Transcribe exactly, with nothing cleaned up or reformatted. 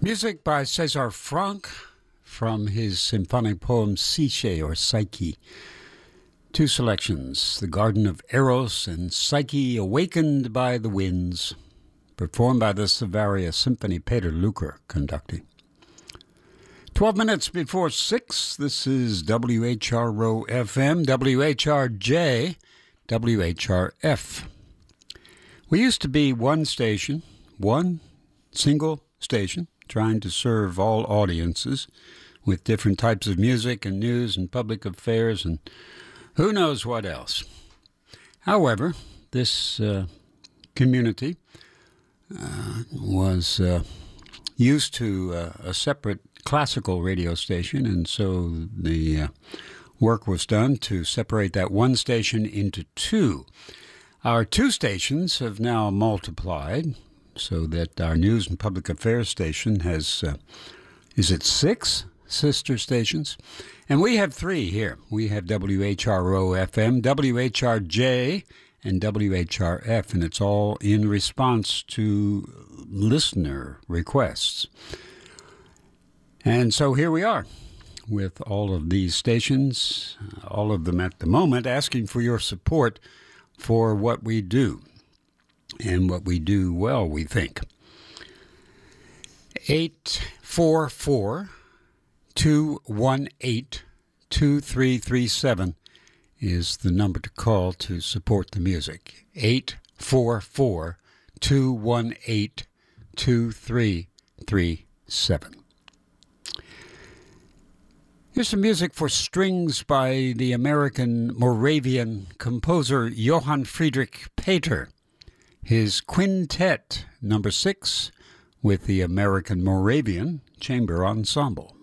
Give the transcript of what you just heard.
Music by César Franck from his symphonic poem Psyche or Psyche. Two selections, The Garden of Eros and Psyche Awakened by the Winds, performed by the Savaria Symphony, Peter Luker conducting. Twelve minutes before six, this is W H R O F M, W H R J, W H R F. We used to be one station, one single station, trying to serve all audiences with different types of music and news and public affairs and who knows what else. However, this uh, community uh, was uh, used to uh, a separate classical radio station, and so the uh, work was done to separate that one station into two. Our two stations have now multiplied so that our news and public affairs station has, uh, is it six sister stations? And we have three here. We have W H R O F M, W H R J, and W H R F, and it's all in response to listener requests. And so here we are with all of these stations, all of them at the moment, asking for your support for what we do. And what we do well, we think. eight four four, two one eight, two three three seven is the number to call to support the music. eight four four, two one eight, two three three seven. Here's some music for strings by the American Moravian composer Johann Friedrich Peter. His Quintet number six with the American Moravian Chamber Ensemble.